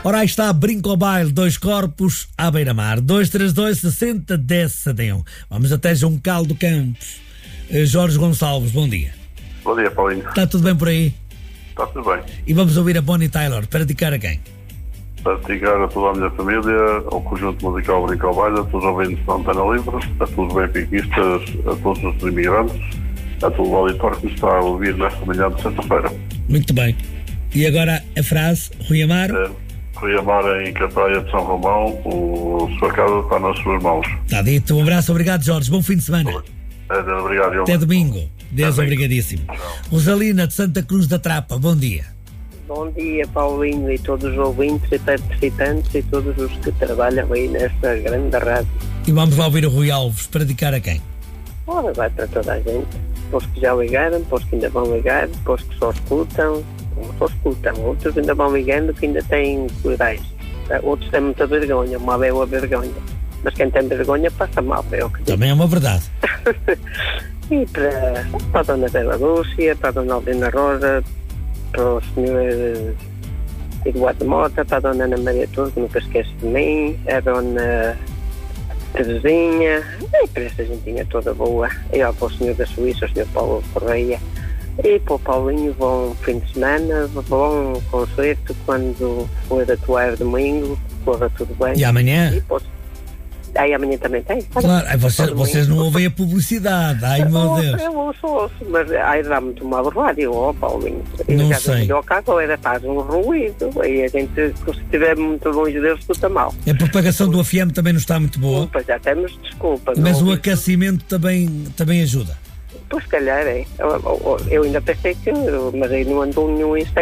Ora, aí está, Brinco ao Baile, 2 Corpos à beira-mar, 232-60-10-71. Vamos até Juncal do Campos. Jorge Gonçalves, bom dia. Bom dia, Paulinho. Está tudo bem por aí? Está tudo bem. E vamos ouvir a Bonnie Tyler, para dedicar a quem? Para dedicar a toda a minha família, ao conjunto musical Brinco ao Baile, a todos os ouvintes da Antena Livre, a todos os benfiquistas, a todos os imigrantes, a todo o auditório que nos está a ouvir nesta manhã de sexta-feira. Muito bem. E agora a frase, Rui Amaro? Rui Amaro em Capraia de São Romão, sua casa está nas suas mãos. Está dito. Um abraço, obrigado, Jorge. Bom fim de semana. Obrigado. Até domingo. Deus, obrigadíssimo. Rosalina de Santa Cruz da Trapa, bom dia. Bom dia, Paulinho, e todos os ouvintes e participantes e todos os que trabalham aí nesta grande rádio. E vamos lá ouvir o Rui Alves, para dedicar a quem? Ora, vai para toda a gente. Para os que já ligaram, para os que ainda vão ligar, para os que só escutam, outros ainda vão ligando que ainda têm cuidais. Outros têm muita vergonha, uma bela vergonha. Mas quem tem vergonha passa mal, é o que digo. Também é uma verdade. E para a dona Bela Lúcia, para a dona Aldina Rosa, para o senhor Eduardo Mota, para a dona Ana Maria Torres, que nunca esquece de mim, a dona Terezinha, e para esta gentinha toda boa, e para o senhor da Suíça, o senhor Paulo Correia, e para o Paulinho, bom fim de semana, bom concerto, quando for atuar domingo, corra tudo bem. E amanhã? Aí amanhã também tem? Claro, vocês não ouvem a publicidade. Ai, meu Deus. Eu ouço, mas aí dá muito mal rádio, Paulinho. Não sei. O carro ainda faz um ruído, aí a gente, se estiver muito longe deles, escuta mal. A propagação do FM também não está muito boa. Pois já temos desculpa. Mas o aquecimento também ajuda. Pois, se calhar, é. Eu ainda pensei que, mas aí não andou nenhum